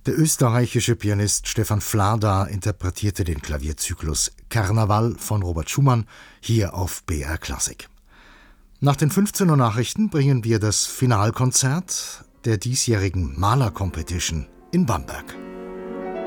Der österreichische Pianist Stefan Flada interpretierte den Klavierzyklus Karneval von Robert Schumann hier auf BR Klassik. Nach den 15 Uhr Nachrichten bringen wir das Finalkonzert der diesjährigen Maler-Competition in Bamberg.